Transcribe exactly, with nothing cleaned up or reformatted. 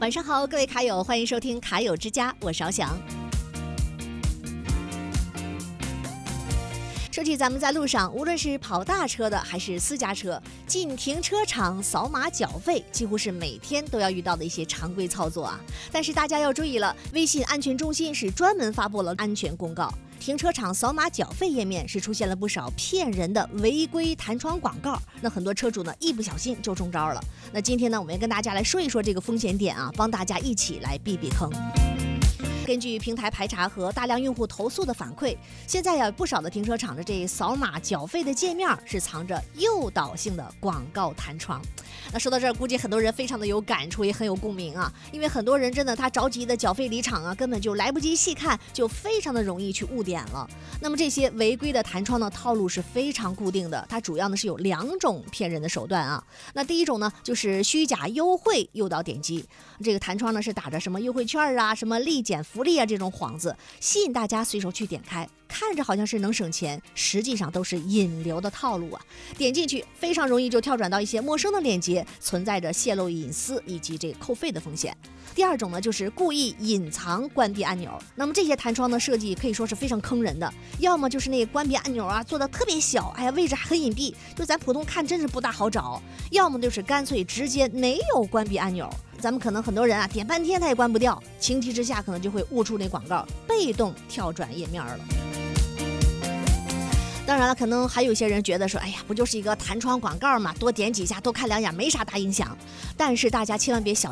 晚上好，各位卡友，欢迎收听卡友之家，我是小翔。说起咱们在路上，无论是跑大车的还是私家车，进停车场扫码缴费，几乎是每天都要遇到的一些常规操作啊。但是大家要注意了，微信安全中心是专门发布了安全公告，停车场扫码缴费页面是出现了不少骗人的违规弹窗广告，那很多车主呢一不小心就中招了。那今天呢，我们要跟大家来说一说这个风险点啊，帮大家一起来避避坑。根据平台排查和大量用户投诉的反馈，现在有不少的停车场的这扫码缴费的界面是藏着诱导性的广告弹窗。那说到这儿，估计很多人非常的有感触，也很有共鸣啊，因为很多人真的他着急的缴费离场啊，根本就来不及细看，就非常的容易去误点了。那么这些违规的弹窗呢，套路是非常固定的，它主要呢是有两种骗人的手段啊。那第一种呢，就是虚假优惠诱导点击，这个弹窗呢是打着什么优惠券啊、什么立减福利啊这种幌子，吸引大家随手去点开，看着好像是能省钱，实际上都是引流的套路啊。点进去非常容易就跳转到一些陌生的链接，存在着泄露隐私以及这个扣费的风险。第二种呢，就是故意隐藏关闭按钮。那么这些弹窗的设计可以说是非常坑人的，要么就是那个关闭按钮啊做的特别小，哎呀位置还很隐蔽，就咱普通看真是不大好找；要么就是干脆直接没有关闭按钮。咱们可能很多人啊点半天他也关不掉，情急之下可能就会误触那广告，被动跳转页面了。当然了，可能还有些人觉得说，哎呀，不就是一个弹窗广告嘛，多点几下多看两眼没啥大影响。但是大家千万别小